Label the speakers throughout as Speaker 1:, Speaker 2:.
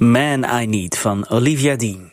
Speaker 1: Man I Need van Olivia Dean.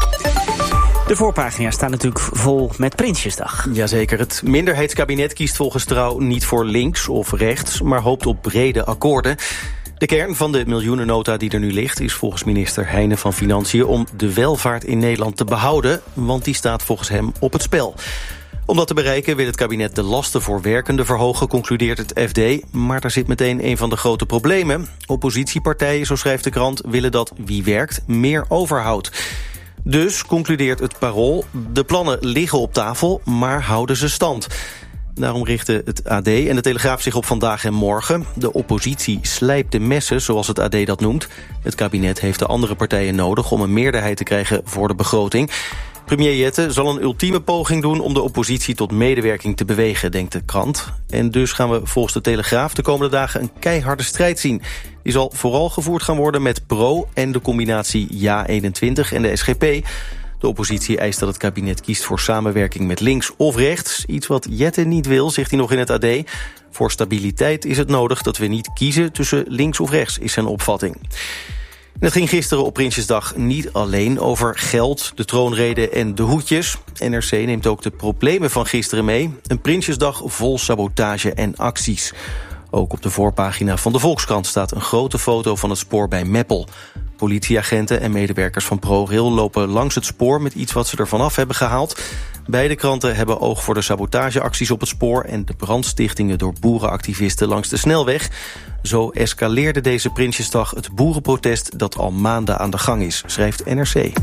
Speaker 1: De voorpagina staat natuurlijk vol met Prinsjesdag.
Speaker 2: Jazeker, het minderheidskabinet kiest volgens Trouw niet voor links of rechts, maar hoopt op brede akkoorden. De kern van de miljoenennota die er nu ligt is volgens minister Heijnen van Financiën om de welvaart in Nederland te behouden, want die staat volgens hem op het spel. Om dat te bereiken wil het kabinet de lasten voor werkenden verhogen, concludeert het FD. Maar daar zit meteen een van de grote problemen. Oppositiepartijen, zo schrijft de krant, willen dat wie werkt meer overhoudt. Dus, concludeert het Parool, de plannen liggen op tafel, maar houden ze stand. Daarom richten het AD en de Telegraaf zich op vandaag en morgen. De oppositie slijpt de messen, zoals het AD dat noemt. Het kabinet heeft de andere partijen nodig om een meerderheid te krijgen voor de begroting. Premier Jette zal een ultieme poging doen om de oppositie tot medewerking te bewegen, denkt de krant. En dus gaan we volgens de Telegraaf de komende dagen een keiharde strijd zien. Die zal vooral gevoerd gaan worden met Pro en de combinatie JA21 en de SGP. De oppositie eist dat het kabinet kiest voor samenwerking met links of rechts. Iets wat Jette niet wil, zegt hij nog in het AD. Voor stabiliteit is het nodig dat we niet kiezen tussen links of rechts, is zijn opvatting. En het ging gisteren op Prinsjesdag niet alleen over geld, de troonrede en de hoedjes. NRC neemt ook de problemen van gisteren mee. Een Prinsjesdag vol sabotage en acties. Ook op de voorpagina van de Volkskrant staat een grote foto van het spoor bij Meppel. Politieagenten en medewerkers van ProRail lopen langs het spoor met iets wat ze ervan af hebben gehaald. Beide kranten hebben oog voor de sabotageacties op het spoor en de brandstichtingen door boerenactivisten langs de snelweg. Zo escaleerde deze Prinsjesdag het boerenprotest dat al maanden aan de gang is, schrijft NRC.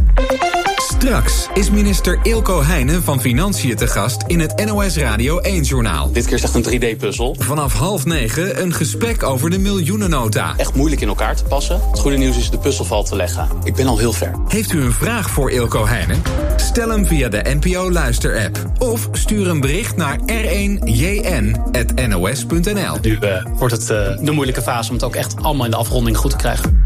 Speaker 3: Straks is minister Eelco Heijnen van Financiën te gast in het NOS Radio 1-journaal.
Speaker 4: Dit keer is echt een 3D-puzzel.
Speaker 3: Vanaf 8:30 een gesprek over de miljoenennota.
Speaker 4: Echt moeilijk in elkaar te passen. Het goede nieuws is de puzzel valt te leggen. Ik ben al heel ver.
Speaker 3: Heeft u een vraag voor Eelco Heijnen? Stel hem via de NPO Luister-app. Of stuur een bericht naar r1jn@nos.nl.
Speaker 4: Nu wordt het de moeilijke fase om het ook echt allemaal in de afronding goed te krijgen.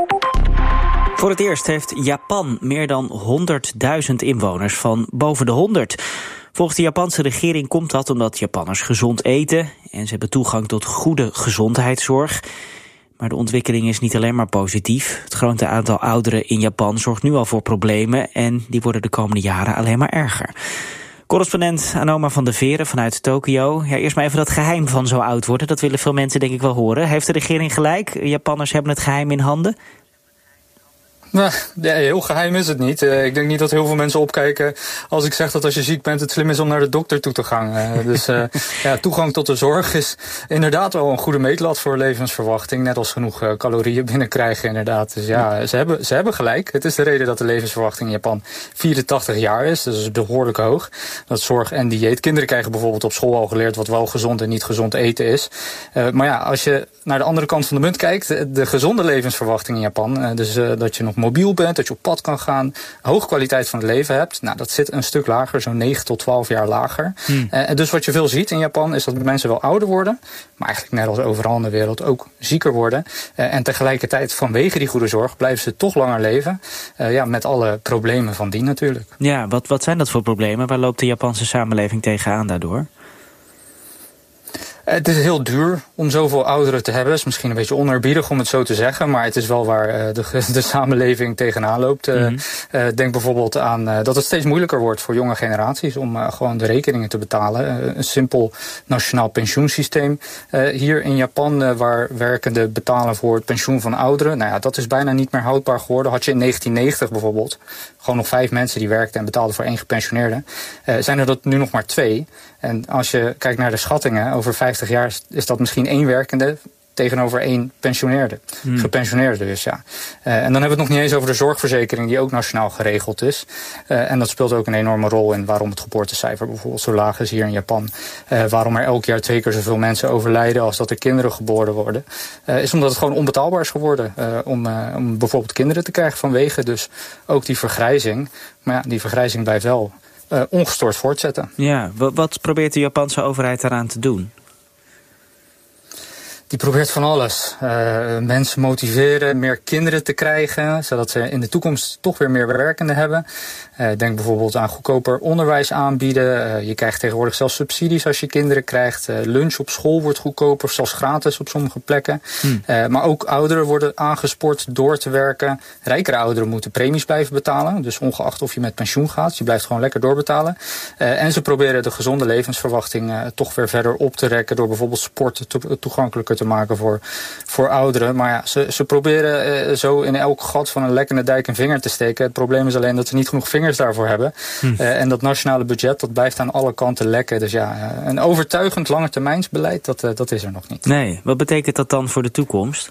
Speaker 1: Voor het eerst heeft Japan meer dan 100.000 inwoners van boven de 100. Volgens de Japanse regering komt dat omdat Japanners gezond eten en ze hebben toegang tot goede gezondheidszorg. Maar de ontwikkeling is niet alleen maar positief. Het grote aantal ouderen in Japan zorgt nu al voor problemen en die worden de komende jaren alleen maar erger. Correspondent Anoma van der Veren vanuit Tokio. Ja, eerst maar even dat geheim van zo oud worden. Dat willen veel mensen denk ik wel horen. Heeft de regering gelijk? Japanners hebben het geheim in handen?
Speaker 5: Nou, heel geheim is het niet. Ik denk niet dat heel veel mensen opkijken als ik zeg dat als je ziek bent het slim is om naar de dokter toe te gaan. Dus toegang tot de zorg is inderdaad wel een goede meetlat voor levensverwachting. Net als genoeg calorieën binnenkrijgen inderdaad. Dus ja, ze hebben gelijk. Het is de reden dat de levensverwachting in Japan 84 jaar is. Dus dat is behoorlijk hoog. Dat zorg en dieet. Kinderen krijgen bijvoorbeeld op school al geleerd wat wel gezond en niet gezond eten is. Maar ja, als je naar de andere kant van de munt kijkt, de gezonde levensverwachting in Japan, dus dat je nog mobiel bent, dat je op pad kan gaan, hoge kwaliteit van het leven hebt. Nou, dat zit een stuk lager, zo'n 9 tot 12 jaar lager. En dus wat je veel ziet in Japan is dat mensen wel ouder worden, maar eigenlijk net als overal in de wereld ook zieker worden. En tegelijkertijd vanwege die goede zorg blijven ze toch langer leven. Met alle problemen van die natuurlijk.
Speaker 1: Ja, wat zijn dat voor problemen? Waar loopt de Japanse samenleving tegenaan daardoor?
Speaker 5: Het is heel duur om zoveel ouderen te hebben. Het is misschien een beetje oneerbiedig om het zo te zeggen, maar het is wel waar de samenleving tegenaan loopt. Denk bijvoorbeeld aan dat het steeds moeilijker wordt voor jonge generaties om gewoon de rekeningen te betalen. Een simpel nationaal pensioensysteem. Hier in Japan, waar werkenden betalen voor het pensioen van ouderen, nou ja, dat is bijna niet meer houdbaar geworden. Had je in 1990 bijvoorbeeld gewoon nog 5 mensen die werkten en betaalden voor 1 gepensioneerde. Zijn er dat nu nog maar 2. En als je kijkt naar de schattingen, over 50 jaar is dat misschien 1 werkende tegenover 1 gepensioneerde dus, ja. En dan hebben we het nog niet eens over de zorgverzekering die ook nationaal geregeld is. En dat speelt ook een enorme rol in waarom het geboortecijfer bijvoorbeeld zo laag is hier in Japan. Waarom er elk jaar 2 keer zoveel mensen overlijden als dat er kinderen geboren worden. Is omdat het gewoon onbetaalbaar is geworden om bijvoorbeeld kinderen te krijgen vanwege dus ook die vergrijzing. Maar ja, die vergrijzing blijft wel ongestoord voortzetten.
Speaker 1: Ja, wat probeert de Japanse overheid daaraan te doen?
Speaker 5: Die probeert van alles. Mensen motiveren, meer kinderen te krijgen, zodat ze in de toekomst toch weer meer werkenden hebben. Denk bijvoorbeeld aan goedkoper onderwijs aanbieden. Je krijgt tegenwoordig zelfs subsidies als je kinderen krijgt. Lunch op school wordt goedkoper, zelfs gratis op sommige plekken. Maar ook ouderen worden aangespoord door te werken. Rijkere ouderen moeten premies blijven betalen. Dus ongeacht of je met pensioen gaat, je blijft gewoon lekker doorbetalen. En ze proberen de gezonde levensverwachting toch weer verder op te rekken door bijvoorbeeld sport toegankelijker te maken voor ouderen. Maar ja, ze proberen zo in elk gat van een lekkende dijk een vinger te steken. Het probleem is alleen dat ze niet genoeg vingers daarvoor hebben. En dat nationale budget, dat blijft aan alle kanten lekken. Dus ja, een overtuigend langetermijnsbeleid, dat is er nog niet.
Speaker 1: Nee, wat betekent dat dan voor de toekomst?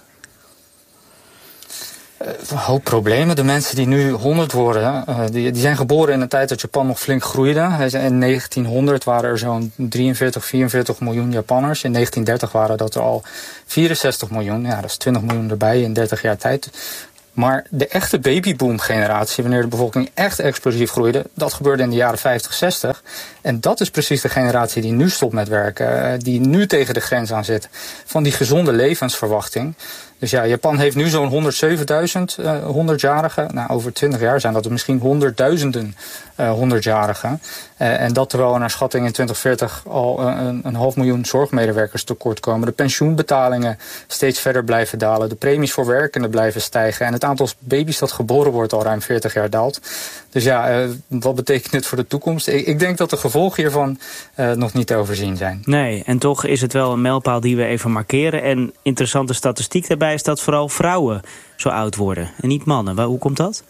Speaker 5: Een hoop problemen. De mensen die nu 100 worden, die zijn geboren in een tijd dat Japan nog flink groeide. In 1900 waren er zo'n 43, 44 miljoen Japanners. In 1930 waren dat er al 64 miljoen. Ja, dat is 20 miljoen erbij in 30 jaar tijd. Maar de echte babyboom-generatie, wanneer de bevolking echt explosief groeide, dat gebeurde in de jaren 50, 60. En dat is precies de generatie die nu stopt met werken, die nu tegen de grens aan zit van die gezonde levensverwachting. Dus ja, Japan heeft nu zo'n 107.000 100-jarigen. Nou, over 20 jaar zijn dat er misschien honderdduizenden 100-jarigen. En dat terwijl er naar schatting in 2040 al een 500.000 zorgmedewerkers tekort komen. De pensioenbetalingen steeds verder blijven dalen. De premies voor werkenden blijven stijgen. En het aantal baby's dat geboren wordt al ruim 40 jaar daalt. Dus ja, wat betekent dit voor de toekomst? Ik denk dat de gevolgen hiervan nog niet te overzien zijn.
Speaker 1: Nee, en toch is het wel een mijlpaal die we even markeren. En interessante statistiek daarbij is dat vooral vrouwen zo oud worden en niet mannen. Hoe komt dat?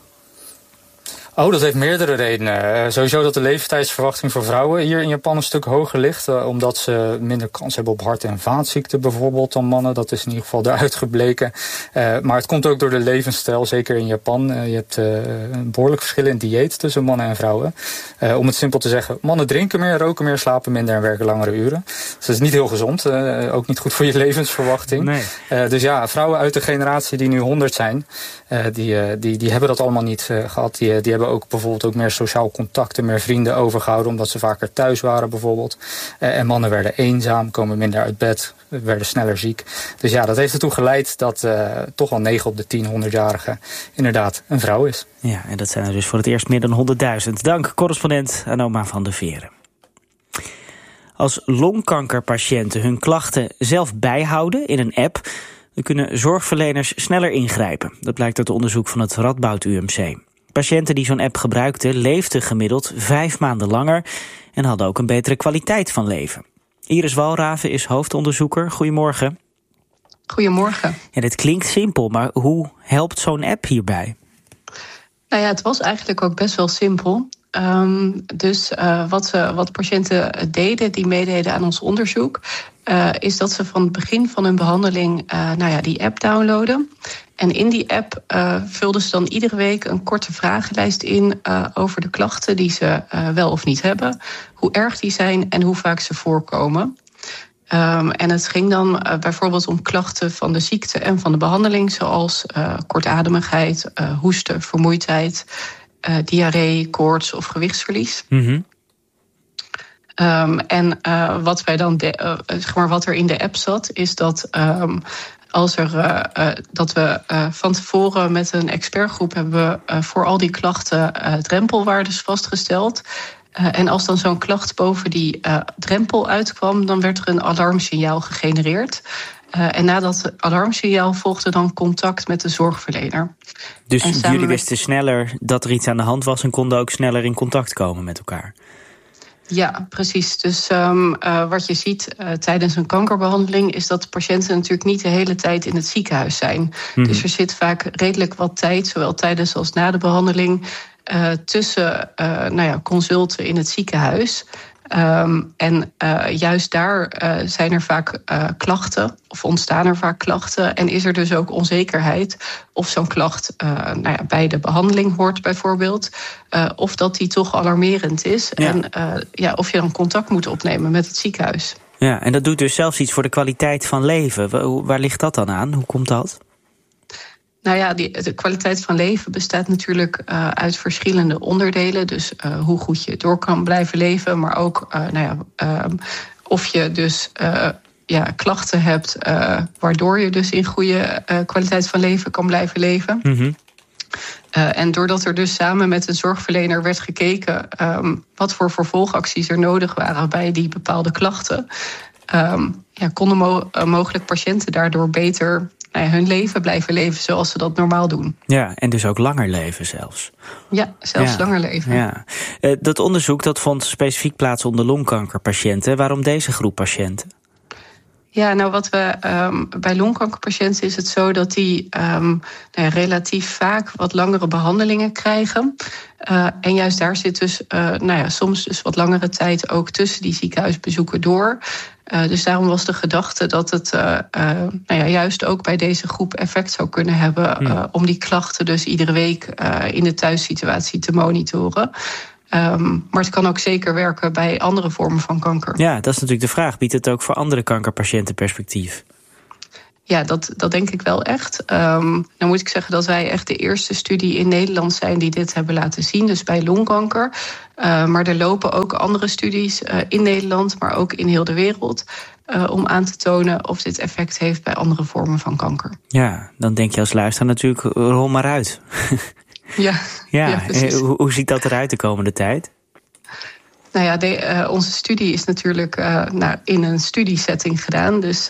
Speaker 5: Oh, dat heeft meerdere redenen. Sowieso dat de leeftijdsverwachting voor vrouwen hier in Japan een stuk hoger ligt. Omdat ze minder kans hebben op hart- en vaatziekten bijvoorbeeld dan mannen. Dat is in ieder geval eruit gebleken. Maar het komt ook door de levensstijl, zeker in Japan. Je hebt een behoorlijk verschil in dieet tussen mannen en vrouwen. Om het simpel te zeggen, mannen drinken meer, roken meer, slapen minder en werken langere uren. Dus dat is niet heel gezond. Ook niet goed voor je levensverwachting. Nee. Dus ja, vrouwen uit de generatie die nu 100 zijn, die hebben dat allemaal niet gehad. Die hebben ook bijvoorbeeld ook meer sociaal contacten, meer vrienden overgehouden, omdat ze vaker thuis waren bijvoorbeeld. En mannen werden eenzaam, komen minder uit bed, werden sneller ziek. Dus ja, dat heeft ertoe geleid dat toch al 9 op de 10 100-jarigen inderdaad een vrouw is.
Speaker 1: Ja, en dat zijn er dus voor het eerst meer dan 100.000. Dank, correspondent Anoma van der Veren. Als longkankerpatiënten hun klachten zelf bijhouden in een app, dan kunnen zorgverleners sneller ingrijpen. Dat blijkt uit onderzoek van het Radboud UMC. Patiënten die zo'n app gebruikten leefden gemiddeld 5 maanden langer en hadden ook een betere kwaliteit van leven. Iris Walraven is hoofdonderzoeker. Goedemorgen.
Speaker 6: Goedemorgen.
Speaker 1: Ja, dit klinkt simpel, maar hoe helpt zo'n app hierbij?
Speaker 6: Nou ja, het was eigenlijk ook best wel simpel. Wat patiënten deden, die meededen aan ons onderzoek, is dat ze van het begin van hun behandeling die app downloaden. En in die app vulden ze dan iedere week een korte vragenlijst in over de klachten die ze wel of niet hebben, hoe erg die zijn en hoe vaak ze voorkomen. En het ging dan bijvoorbeeld om klachten van de ziekte en van de behandeling, zoals kortademigheid, hoesten, vermoeidheid, diarree, koorts of gewichtsverlies. Mm-hmm. Wat wij dan wat er in de app zat, is dat dat we van tevoren met een expertgroep hebben we voor al die klachten drempelwaardes vastgesteld. En als dan zo'n klacht boven die drempel uitkwam, dan werd er een alarmsignaal gegenereerd. En na dat alarmsignaal volgde dan contact met de zorgverlener.
Speaker 1: Dus jullie wisten sneller dat er iets aan de hand was en konden ook sneller in contact komen met elkaar?
Speaker 6: Ja, precies. Dus wat je ziet tijdens een kankerbehandeling is dat de patiënten natuurlijk niet de hele tijd in het ziekenhuis zijn. Mm-hmm. Dus er zit vaak redelijk wat tijd, zowel tijdens als na de behandeling, tussen consulten in het ziekenhuis. Juist daar zijn er vaak klachten, of ontstaan er vaak klachten. En is er dus ook onzekerheid of zo'n klacht bij de behandeling hoort bijvoorbeeld. Of dat die toch alarmerend is. Ja. En of je dan contact moet opnemen met het ziekenhuis.
Speaker 1: Ja, en dat doet dus zelfs iets voor de kwaliteit van leven. Waar ligt dat dan aan? Hoe komt dat?
Speaker 6: Nou ja, de kwaliteit van leven bestaat natuurlijk uit verschillende onderdelen. Dus hoe goed je door kan blijven leven, maar ook of je dus klachten hebt, waardoor je dus in goede kwaliteit van leven kan blijven leven. Mm-hmm. En doordat er dus samen met een zorgverlener werd gekeken wat voor vervolgacties er nodig waren bij die bepaalde klachten, konden mogelijk patiënten daardoor beter hun leven blijven leven zoals ze dat normaal doen.
Speaker 1: Ja, en dus ook langer leven zelfs.
Speaker 6: Ja, zelfs langer leven.
Speaker 1: Ja. Dat onderzoek dat vond specifiek plaats onder longkankerpatiënten. Waarom deze groep patiënten?
Speaker 6: Ja, nou wat we bij longkankerpatiënten is het zo dat die relatief vaak wat langere behandelingen krijgen. En juist daar zit dus soms dus wat langere tijd ook tussen die ziekenhuisbezoeken door. Dus daarom was de gedachte dat het juist ook bij deze groep effect zou kunnen hebben om die klachten dus iedere week in de thuissituatie te monitoren. Maar het kan ook zeker werken bij andere vormen van kanker.
Speaker 1: Ja, dat is natuurlijk de vraag. Biedt het ook voor andere kankerpatiënten perspectief?
Speaker 6: Ja, dat denk ik wel echt. Dan moet ik zeggen dat wij echt de eerste studie in Nederland zijn die dit hebben laten zien. Dus bij longkanker. Maar er lopen ook andere studies in Nederland, maar ook in heel de wereld. Om aan te tonen of dit effect heeft bij andere vormen van kanker.
Speaker 1: Ja, dan denk je als luisteraar natuurlijk, rol maar uit. Ja, hoe ziet dat eruit de komende tijd?
Speaker 6: Nou ja, onze studie is natuurlijk in een studiesetting gedaan. Dus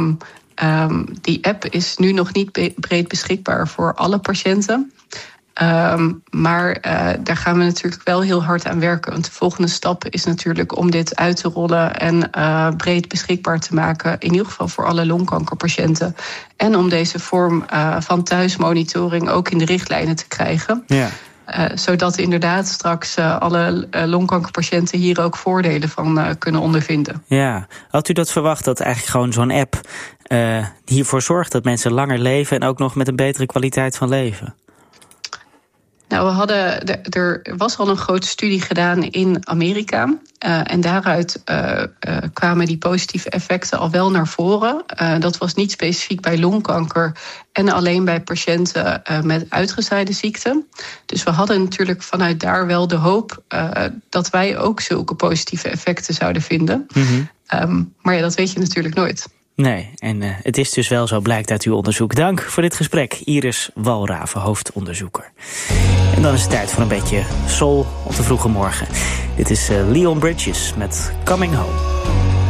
Speaker 6: die app is nu nog niet breed beschikbaar voor alle patiënten. Maar daar gaan we natuurlijk wel heel hard aan werken. Want de volgende stap is natuurlijk om dit uit te rollen en breed beschikbaar te maken. In ieder geval voor alle longkankerpatiënten. En om deze vorm van thuismonitoring ook in de richtlijnen te krijgen. Ja. Zodat inderdaad straks alle longkankerpatiënten hier ook voordelen van kunnen ondervinden. Ja,
Speaker 1: had u dat verwacht dat eigenlijk gewoon zo'n app hiervoor zorgt dat mensen langer leven en ook nog met een betere kwaliteit van leven?
Speaker 6: Nou, er was al een grote studie gedaan in Amerika. En daaruit kwamen die positieve effecten al wel naar voren. Dat was niet specifiek bij longkanker en alleen bij patiënten met uitgezaaide ziekte. Dus we hadden natuurlijk vanuit daar wel de hoop dat wij ook zulke positieve effecten zouden vinden. Mm-hmm. Maar ja, dat weet je natuurlijk nooit.
Speaker 1: Nee, en het is dus wel zo, blijkt uit uw onderzoek. Dank voor dit gesprek, Iris Walraven, hoofdonderzoeker. En dan is het tijd voor een beetje soul op de vroege morgen. Dit is Leon Bridges met Coming Home.